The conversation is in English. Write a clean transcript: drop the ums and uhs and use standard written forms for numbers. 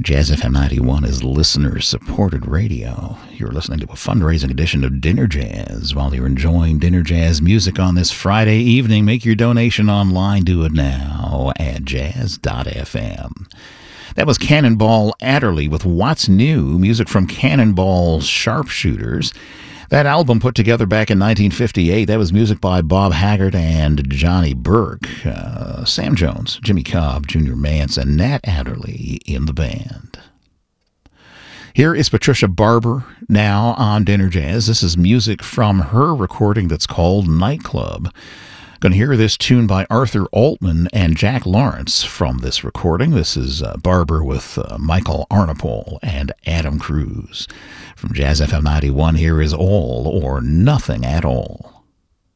Jazz FM 91 is listener-supported radio. You're listening to a fundraising edition of Dinner Jazz. While you're enjoying Dinner Jazz music on this Friday evening, make your donation online. Do it now at jazz.fm. That was Cannonball Adderley with What's New, music from Cannonball Sharpshooters. That album put together back in 1958, that was music by Bob Haggart and Johnny Burke, Sam Jones, Jimmy Cobb, Junior Mance, and Nat Adderley in the band. Here is Patricia Barber now on Dinner Jazz. This is music from her recording that's called Nightclub. Going to hear this tune by Arthur Altman and Jack Lawrence from this recording. This is Barber with Michael Arnapol and Adam Cruz. From Jazz FM 91, here is All or Nothing at All.